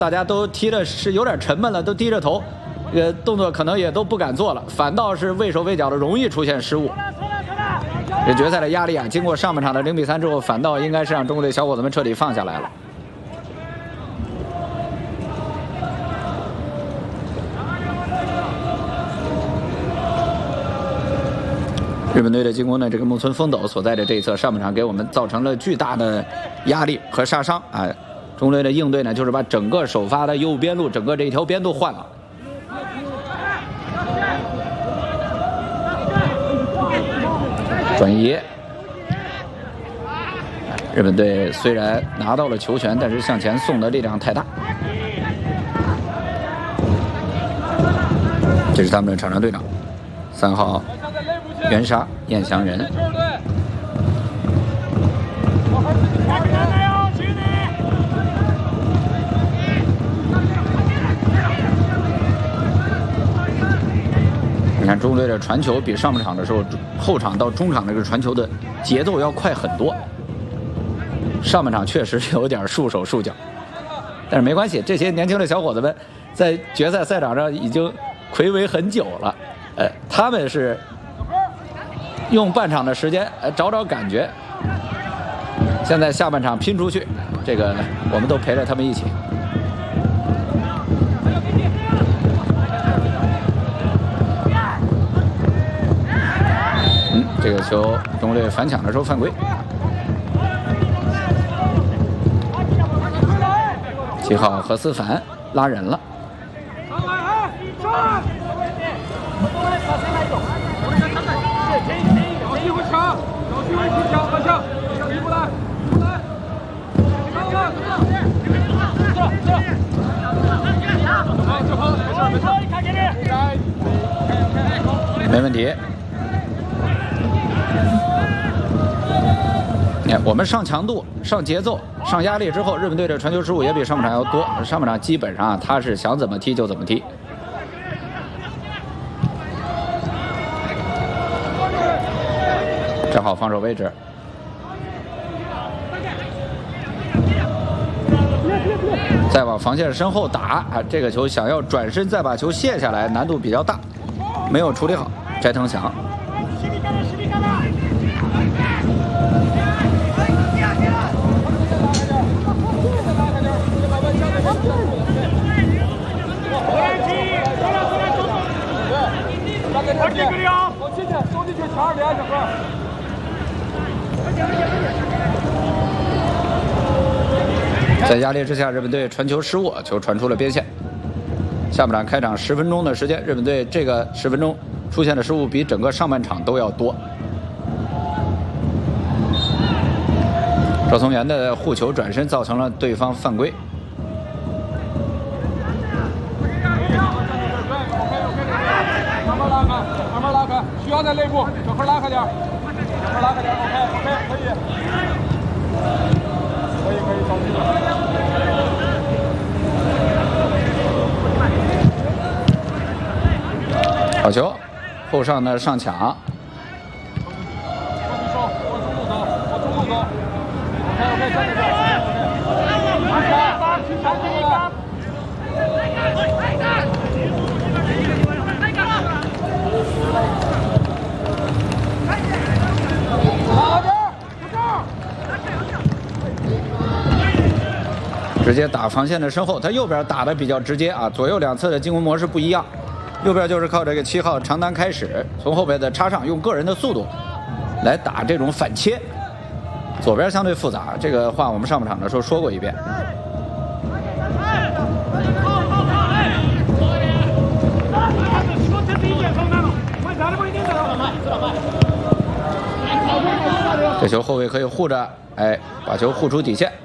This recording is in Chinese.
大家都踢的是有点沉闷了，都低着头，动作可能也都不敢做了，反倒是畏手畏脚的，容易出现失误。这决赛的压力啊，经过上半场的0比3之后，反倒应该是让中国队小伙子们彻底放下来了。日本队的进攻呢，这个木村丰斗所在的这一侧上半场给我们造成了巨大的压力和杀伤啊。中国队的应对呢，就是把整个首发的右边路，整个这一条边都换了。转移，日本队虽然拿到了球权，但是向前送的力量太大。这是他们的场上队长，3号袁沙燕翔人。你看中国队的传球比上半场的时候，后场到中场这个传球的节奏要快很多。上半场确实有点束手束脚，但是没关系，这些年轻的小伙子们在决赛赛场上已经睽违很久了，他们是用半场的时间找找感觉，现在下半场拼出去，这个我们都陪着他们一起。这个球中国队反抢的时候犯规。7号何思凡拉人了。没问题。我们上强度、上节奏、上压力之后，日本队的传球失误也比上半场要多。上半场基本上他是想怎么踢就怎么踢。正好防守位置。再往防线身后打啊！这个球想要转身再把球卸下来，难度比较大，没有处理好。斋藤翔。在压力之下，日本队传球失误，球传出了边线。下半场开场10分钟的时间，日本队这个10分钟出现的失误比整个上半场都要多。赵松元的护球转身造成了对方犯规。 慢慢拉开，需要在内部，小块拉开点，小块拉开点 ，OK， 可以，着急了。 好球，后上的上抢。 往中路走 ，OK， 站在直接打防线的身后，他右边打的比较直接啊，左右两侧的进攻模式不一样。右边就是靠这个7号长单开始，从后边的插上，用个人的速度来打这种反切。左边相对复杂，这个话我们上半场的时候说过一遍。这球后卫可以护着，把球护出底线。